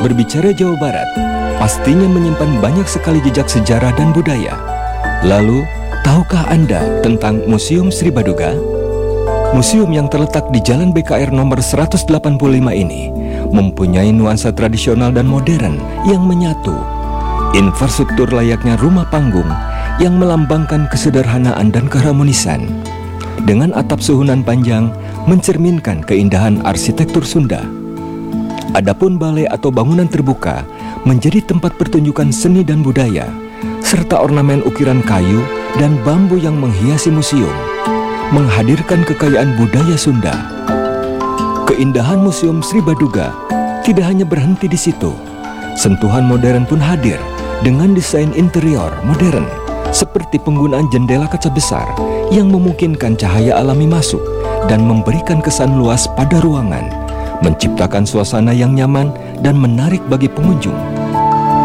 Berbicara Jawa Barat, pastinya menyimpan banyak sekali jejak sejarah dan budaya. Lalu, tahukah Anda tentang Museum Sri Baduga? Museum yang terletak di Jalan BKR nomor 185 ini mempunyai nuansa tradisional dan modern yang menyatu. Infrastruktur layaknya rumah panggung yang melambangkan kesederhanaan dan keharmonisan. Dengan atap suhunan panjang mencerminkan keindahan arsitektur Sunda. Adapun balai atau bangunan terbuka menjadi tempat pertunjukan seni dan budaya, serta ornamen ukiran kayu dan bambu yang menghiasi museum, menghadirkan kekayaan budaya Sunda. Keindahan Museum Sri Baduga tidak hanya berhenti di situ. Sentuhan modern pun hadir dengan desain interior modern, seperti penggunaan jendela kaca besar yang memungkinkan cahaya alami masuk dan memberikan kesan luas pada ruangan, menciptakan suasana yang nyaman dan menarik bagi pengunjung.